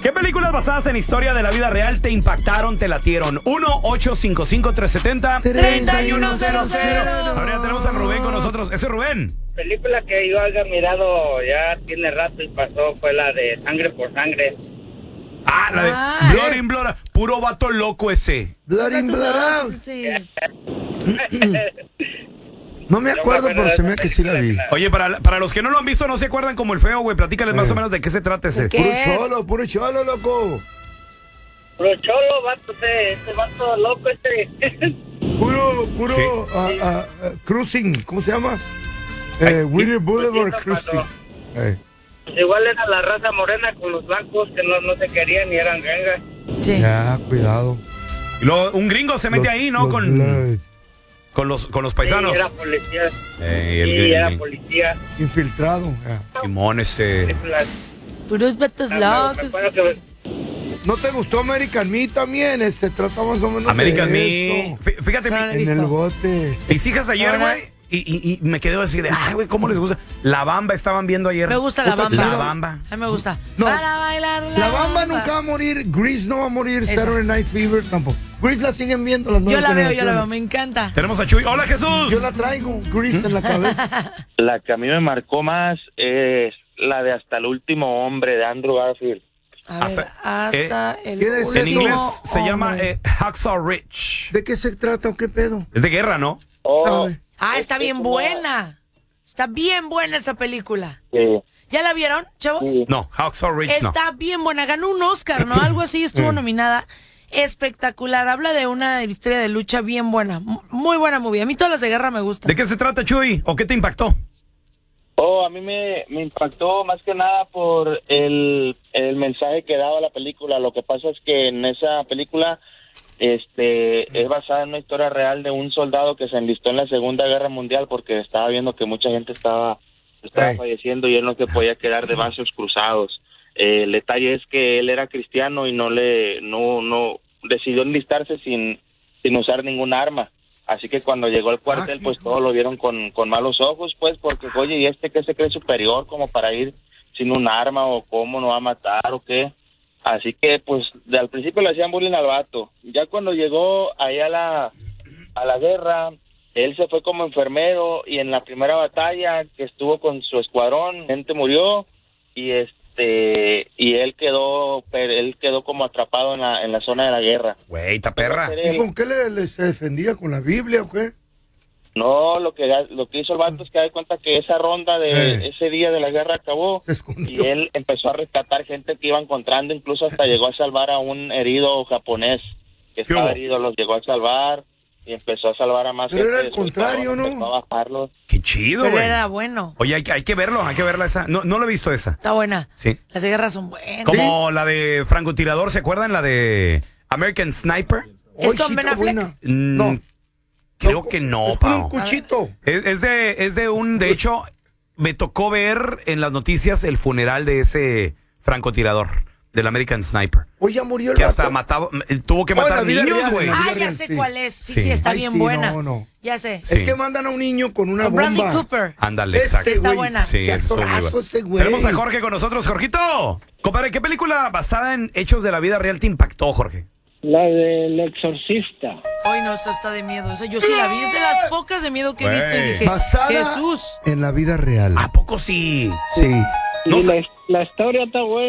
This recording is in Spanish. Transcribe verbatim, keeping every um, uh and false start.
¿Qué películas basadas en historia de la vida real te impactaron, te latieron? uno ocho cinco cinco tres siete cero tres uno cero cero. Ahora ya tenemos a Rubén con nosotros. Ese es Rubén. Película que yo haya mirado ya tiene rato y pasó fue la de Sangre por Sangre. Ah, la de Ah, Blood in Blood. Puro vato loco ese. Blood in, blood out. Sí. No me acuerdo, pero se me hace que sí la vi. Oye, para, para los que no lo han visto, no se acuerdan como el feo, güey. Platícales más Eh. o menos de qué se trata ese. ¿De qué? Puro es? cholo, puro cholo, loco. Pero cholo, vato, ese, ese vato loco este. Puro, puro Sí. ah, ah, ah, cruising, ¿cómo se llama? Eh, Whittier Boulevard Pues, Cruising. cuando- Eh. Pues igual era la raza morena con los blancos que no, no se querían y eran gangas. Sí. Ya, cuidado. Y luego un gringo se mete Los- ahí, ¿no? los Con, Bloods. con los con los paisanos. Sí, era policía. Eh, el Sí, gringo. era policía. Infiltrado. ya. Simón ese. Películas. Puros vatos Ah, me locos. acuerdo que- ¿No te gustó American Me también? Se trata más o menos American de Me. eso. Fí- Fíjate, Solo mi- he En visto. el bote. mis hijas ayer, Ahora- güey, y, y, y me quedé así de, ay, güey, ¿cómo les gusta? La Bamba estaban viendo ayer. Me gusta la Puta bamba. La Bamba. A mí me gusta. No. Para bailar la, La Bamba nunca va a morir, Grease no va a morir, Esa. Saturday Night Fever tampoco. Grease la siguen viendo las Yo nuevas la veo, yo la veo, generaciones. me encanta. Tenemos a Chuy. ¡Hola, Jesús! Yo la traigo, Grease en la cabeza. La que a mí me marcó más es la de Hasta el último hombre de Andrew Garfield. A ver, Hasta- hasta el ¿quién es? último En inglés se llama hombre. eh, Hacksaw Ridge. ¿De qué se trata o qué pedo? Es de guerra, ¿no? Oh, ¿Sabe? Ah, está es bien como- buena. Está bien buena esa película. sí. ¿Ya la vieron, chavos? Sí. No, Hacksaw Ridge no. Está bien buena. Ganó un Oscar, ¿no? Algo así, estuvo nominada. Espectacular. Habla de una historia de lucha bien buena. M- Muy buena movie. A mí todas las de guerra me gustan. ¿De qué se trata, Chuy? ¿O qué te impactó? Oh, a mí me, me impactó más que nada por el, el mensaje que daba la película. Lo que pasa es que en esa película este es basada en una historia real de un soldado que se enlistó en la Segunda Guerra Mundial porque estaba viendo que mucha gente estaba, estaba Ey. falleciendo y él no se podía quedar de brazos cruzados. Eh, el detalle es que él era cristiano y no le no no decidió enlistarse sin sin usar ningún arma. Así que cuando llegó al cuartel, Ah, pues hijo. todos lo vieron con, con malos ojos, pues, porque, oye, ¿y este qué se cree superior como para ir sin un arma o cómo no va a matar o qué? Así que, pues, de, al principio le hacían bullying al vato. Ya cuando llegó ahí a la, a la guerra, él se fue como enfermero y en la primera batalla que estuvo con su escuadrón, gente murió y este y él quedó pero él quedó como atrapado en la, en la zona de la guerra. Güey, ta perra. ¿Y con qué le, le se defendía? ¿Con la Biblia o qué? No, lo que lo que hizo el vato es que da cuenta que esa ronda de Eh. ese día de la guerra acabó Se escondió. y él empezó a rescatar gente que iba encontrando, incluso hasta llegó a salvar a un herido japonés que ¿Qué estaba hubo? herido, los llegó a salvar y empezó a salvar a más Pero gente. era el de su contrario, escuadrón, ¿no? empezó a bajarlos. Qué chido, Pero güey. era bueno. Oye, hay, que- hay que verlo, hay que verla esa. No, no lo he visto esa. Está buena. Sí. Las de guerra son buenas. Como la de francotirador, ¿se acuerdan? La de American Sniper. ¿Es Hoy con sí Ben está Affleck? buena. Mm, No. Creo que no, Es con Pau. un cuchito. Es, es de, es de un, de hecho, me tocó ver en las noticias el funeral de ese francotirador, del American Sniper. Hoy ya murió el Que hasta vato. matado, él tuvo que Oh, en matar la vida niños, real, güey. en la Ah, vida ya real, sé sí. cuál es. Sí, Sí. sí, está Ay, bien sí, buena. no, no. Ya sé. Sí. Es que mandan a un niño con una Con Bradley bomba. Cooper. Ándale, Ese exacto. Sí, está güey. buena. Sí, Qué ese estuvo muy actorazo bueno. ese güey. Tenemos a Jorge con nosotros. Jorgito, compadre, ¿qué película basada en hechos de la vida real te impactó, Jorge? La del exorcista. Ay, no, eso está de miedo. O sea, yo sí la vi. Es de las pocas de miedo que he visto y Güey. dije, Basada Jesús. en la vida real. ¿A poco sí? Sí. No y sé. la, la historia está buena.